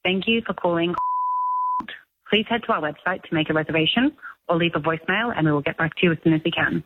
Thank you for calling. Please head to our website to make a reservation or leave a voicemail and we will get back to you as soon as we can.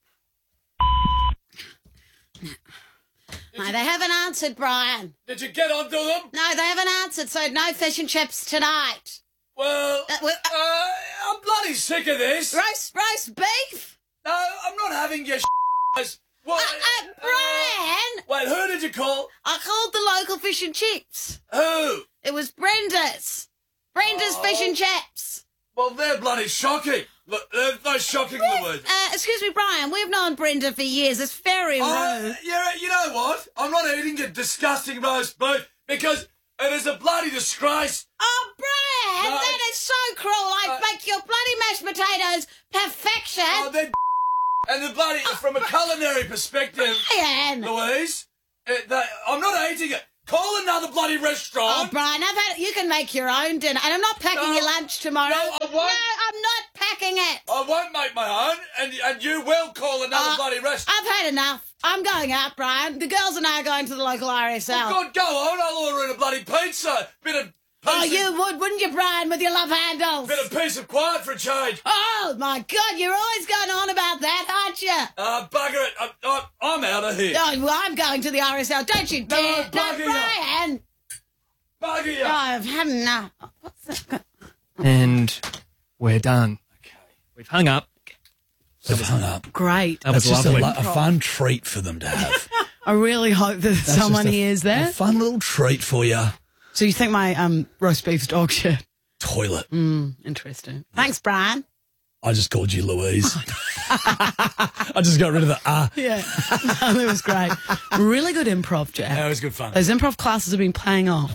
No, they haven't answered, Brian. Did you get onto them? No, they haven't answered, so no fish and chips tonight. Well, I'm bloody sick of this. Roast beef? No, I'm not having your What? Brian! Wait, who did you call? I called the local fish and chips. Who? It was Brenda's. Brenda's Fish and Chips. Well, they're bloody shocking. Look, they're shocking, Louise. Excuse me, Brian, we've known Brenda for years. It's very rude. Yeah, you know what? I'm not eating your disgusting roast beef because it is a bloody disgrace. Oh, Brian, No, that is so cruel. I make your bloody mashed potatoes perfection. Oh, they're and the bloody, from a culinary perspective, Brian. Louise, I'm not eating it. Call another bloody restaurant. Oh, Brian, you can make your own dinner. And I'm not packing your lunch tomorrow. No, I won't. No, I'm not packing it. I won't make my own, and you will call another bloody restaurant. I've had enough. I'm going out, Brian. The girls and I are going to the local RSL. Oh, God, go on. I'll order in a bloody pizza. You would, wouldn't you, Brian, with your love handles? Bit of peace of quiet for a change. Oh, my God, you're always going on about that, aren't you? Bugger it. I'm out of here. Oh, well, I'm going to the RSL. Don't you dare. bugger you. Brian. Bugger you. Oh, I've had enough. What's that? And we're done. Okay. We've hung up. They've hung up. Great. That was That's lovely. just a fun treat for them to have. I really hope that someone hears A that. fun little treat for you. So you think my roast beef's dog shit? Toilet. Interesting. Thanks, Brian. I just called you Louise. I just got rid of the Yeah. No, that was great. Really good improv, Jack. That was good fun. Those improv classes have been paying off.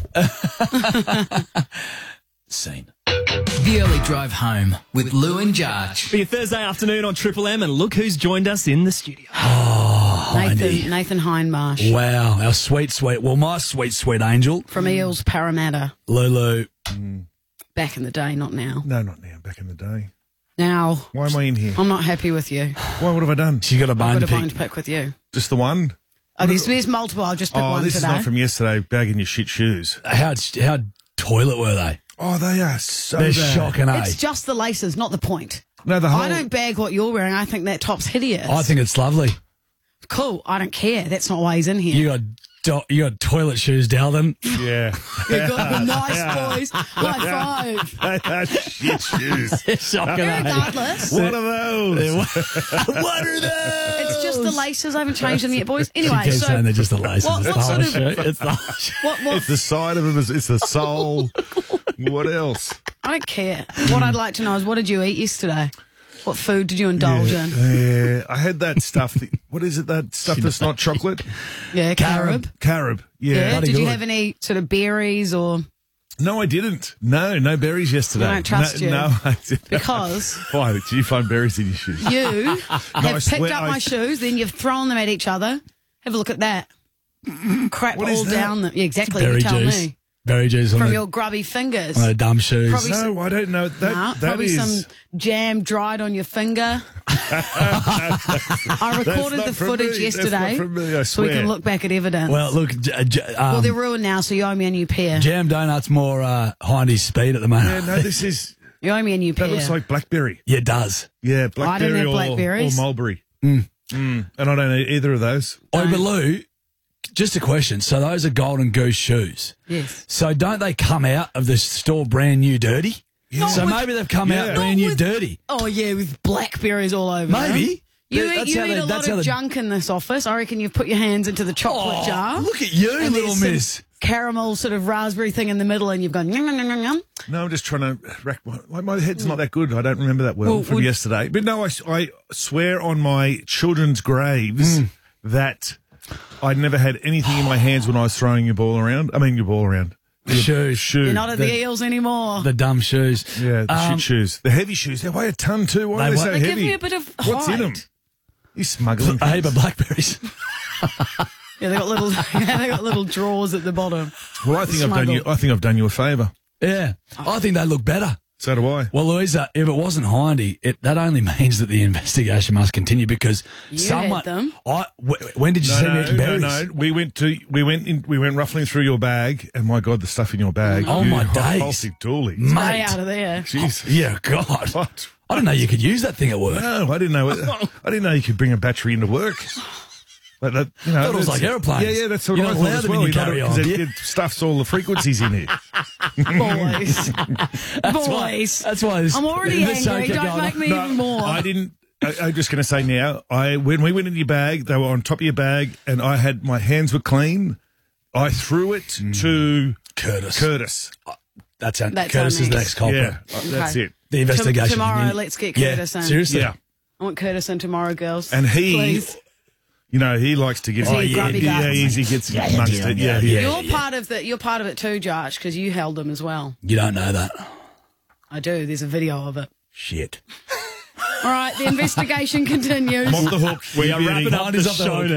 Scene. The Early Drive Home with Lou and Jarch. Be a Thursday afternoon on Triple M, and look who's joined us in the studio. Nathan Hindmarsh Wow, our my sweet angel. from Eels Parramatta. Lulu. Back in the day, not now. No, not now. Back in the day. Now, Why am I in here? I'm not happy with you. Why? What have I done? She got a I've bone got to a bone to pick. pick with you. Just the one? Oh, there's multiple. I'll just pick one this today. is not from yesterday, bagging your shit shoes. How toilet were they? Oh, they are so They're bad. shocking, eh? It's just the laces, not the point. No, the whole... I don't bag what you're wearing. I think that top's hideous. I think it's lovely. Cool. I don't care. That's not why he's in here. You got toilet shoes, Dalton. Yeah. You've got the nice boys. High five. That's shit shoes. They're shocking, eh? Regardless, What are those? What are those? it's just the laces. I haven't changed them yet, boys. She Anyway, keeps so saying they're just the laces. what It's the sort whole of- shoe. It's the whole shoe. what It's the side of them. It's the sole. What else? I don't care. What I'd like to know is, what did you eat yesterday? What food did you indulge in? Yeah, I had that stuff. What is it? That stuff that's not chocolate? Yeah, carob. Carob. Yeah. Yeah. bloody Did you good. have any sort of berries or? No, I didn't. No berries yesterday. I don't trust you. No, I didn't. Because Why? Did you find berries in your shoes? you have swear picked up my shoes, then you've thrown them at each other. Have a look at that. Crap What all is that? down them. Yeah, exactly. Berry You tell juice. me. Berry juice on From the, your grubby fingers. on the dumb shoes. Probably No, I don't know. That probably is. some jam dried on your finger. I recorded not the from footage me. That's yesterday, not from me, I so we can swear. look back at evidence. Well, look, Well, they're ruined now, so you owe me a new pair. Jam Donut's more Hindy's speed at the moment. Yeah, no, this is. You owe me a new pair. That looks like blackberry. Yeah, it does. Yeah, don't blackberry have or blackberries. mulberry. And I don't eat either of those. Oh, but Lou, just a question. So those are Golden Goose shoes. Yes. So don't they come out of the store brand new dirty? Yeah. So maybe they've come Yeah. out brand new dirty. Oh, yeah, with blackberries all over them. Maybe. You That's eat how a they- lot that's of how they- junk in this office. I reckon you've put your hands into the chocolate jar. Look at you, and little there's some miss. caramel sort of raspberry thing in the middle, and you've gone yum, yum, yum, yum, yum. No, I'm just trying to rack my head's not that good. I don't remember that well from yesterday. But no, I swear on my children's graves that I'd never had anything in my hands when I was throwing your ball around. I mean, your ball around. The shoes. You're not at the Eels anymore. The dumb shoes. Yeah, the shit shoes. The heavy shoes. They weigh a ton too. Why are They they so weigh- They heavy? give you a bit of What's in height. them? You smuggling A heap things. of blackberries. Yeah, they got little. They got little drawers at the bottom. Well, I think I've done you a favour. Yeah. I think they look better. So do I. Well, Louisa, if it wasn't Hindy, that only means that the investigation must continue because someone. had them. When did you see me eating berries? No. We went ruffling through your bag, and my God, the stuff in your bag. Oh, my days. Holy dooly. Stay Mate. out of there. Jeez. Yeah, God. What? I didn't know you could use that thing at work. No, I didn't know. I didn't know you could bring a battery into work. Like that, you know, I thought it was like airplanes. Yeah, that's what You're I not thought allowed as them well. in your carry-on. Because Yeah. it stuffs all the frequencies in here. Boys. Boys. That's why. I'm already this show angry. kept Don't going make on. me even more. I didn't. I'm just going to say now. When we went into your bag, they were on top of your bag, and I had my hands were clean. I threw it to Curtis. That's That's Curtis on is me. the next culprit. Yeah, that's it. The investigation. Tomorrow, let's get Curtis in. Seriously. Yeah, I want Curtis in tomorrow, girls. and he, Please. you know, he likes to get. Is he a grubby guy? he gets amongst it. Yeah. You're part of it. You're part of it too, Josh, because you held him as well. You don't know that. I do. There's a video of it. Shit. All right, the investigation continues. I'm off the hook. We are wrapping up the Hindy's off the show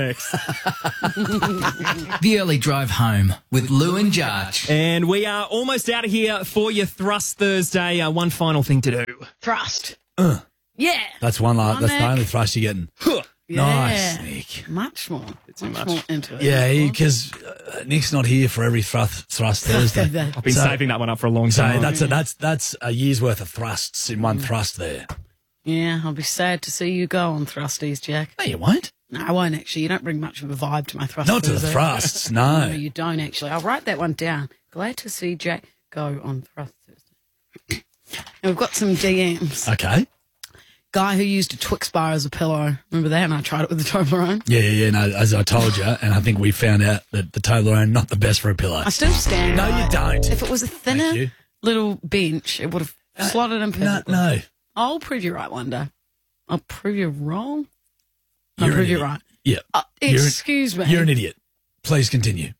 hook. next. The Early Drive Home with Lou and Jarch. And we are almost out of here for your Thrust Thursday. One final thing to do. Thrust. Yeah. That's one. That's the Nick. only thrust you're getting. Yeah. Nice, Nick. Much more. Much more into it. Yeah, because Nick's not here for every thrust Thursday. I've been saving that one up for a long So time. that's a year's worth of thrusts in one thrust there. Yeah, I'll be sad to see you go on Thrusties, Jack. No, you won't. No, I won't actually. You don't bring much of a vibe to my Thrust. Not to the Thursday. thrusts, No, no. you don't actually. I'll write that one down. Glad to see Jack go on Thrust Thursday. And we've got some DMs. Okay. Guy who used a Twix bar as a pillow. Remember that? And I tried it with the Toblerone. Yeah. No, as I told you, and I think we found out that the Toblerone not the best for a pillow. I still stand. No, by you it. don't. If it was a Thank you. thinner little bench, it would have slotted in No, perfectly. no. I'll prove you right one day. I'll prove you wrong. I'll You're an prove you idiot. right. Yeah. Excuse me. You're an idiot. Please continue.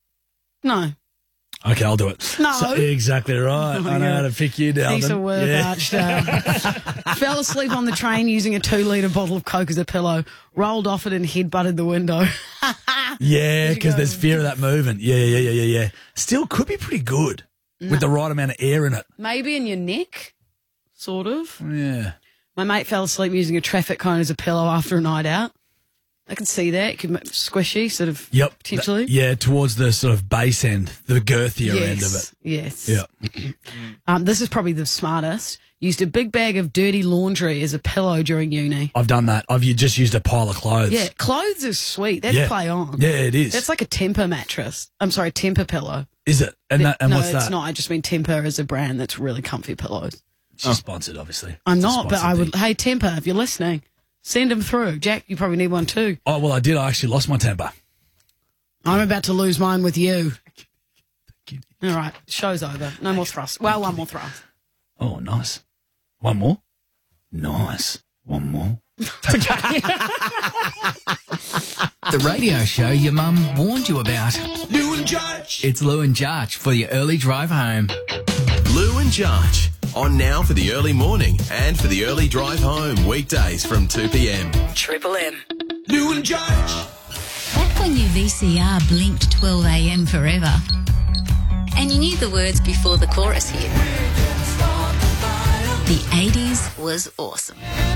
No. Okay, I'll do it. No. So, exactly right. I know how to pick you down. Piece of work, Archdale. Fell asleep on the train using a 2-litre bottle of Coke as a pillow, rolled off it and headbutted the window. Yeah, because go? there's fear of that moving. Yeah. Still could be pretty good with the right amount of air in it. Maybe in your neck, sort of. Yeah. My mate fell asleep using a traffic cone as a pillow after a night out. I can see that. It could make squishy, sort of, Yep. potentially. Yeah, towards the sort of base end, the girthier end of it. Yes. Yeah. This is probably the smartest. Used a big bag of dirty laundry as a pillow during uni. I've done that. I've just used a pile of clothes. Yeah, clothes is sweet. That's Yeah. play on. Yeah, it is. That's like a Temper mattress. I'm sorry, Temper pillow. Is it? And no, what's that? it's not. I just mean Temper is a brand that's really comfy pillows. She's sponsored, obviously. I'm It's a not, but sponsored I would. thing. Hey, Temper, if you're listening, send them through. Jack, you probably need one too. Oh, well, I did. I actually lost my temper. I'm about to lose mine with you. All right, show's over. No more thrust. Well, one more thrust. Oh, nice. One more? Nice. One more. The radio show your mum warned you about. Lou and Jarch. It's Lou and Jarch for your early drive home. Lou and Jarch. On now for the early morning and for the early drive home. Weekdays from 2 p.m. Triple M. Lou and Jarch. Back when your VCR blinked 12 a.m. forever, and you knew the words before the chorus hit. The 80s was awesome.